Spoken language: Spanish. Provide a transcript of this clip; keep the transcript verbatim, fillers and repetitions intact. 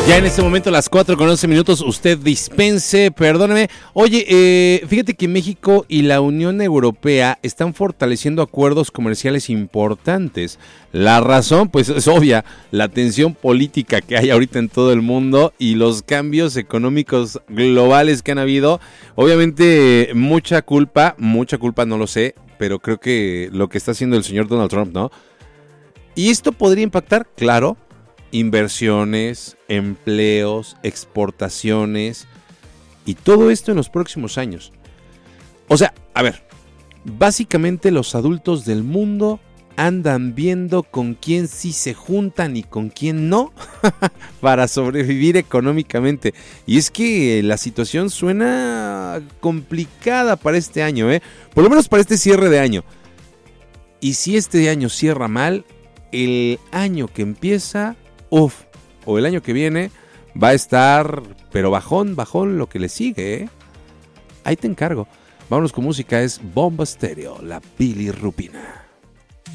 Ya en este momento, las cuatro con once minutos, usted dispense, perdóneme. Oye, eh, fíjate que México y la Unión Europea están fortaleciendo acuerdos comerciales importantes. La razón, pues es obvia, la tensión política que hay ahorita en todo el mundo y los cambios económicos globales que han habido. Obviamente, mucha culpa, mucha culpa no lo sé, pero creo que lo que está haciendo el señor Donald Trump, ¿no? Y esto podría impactar, claro, inversiones, empleos, exportaciones y todo esto en los próximos años. O sea, a ver, básicamente los adultos del mundo andan viendo con quién sí se juntan y con quién no para sobrevivir económicamente. Y es que la situación suena complicada para este año, ¿eh? Por lo menos para este cierre de año. Y si este año cierra mal, el año que empieza, uff, o el año que viene va a estar, pero bajón, bajón lo que le sigue, ¿eh? Ahí te encargo. Vámonos con música, es Bomba Estéreo, la bilirrubina.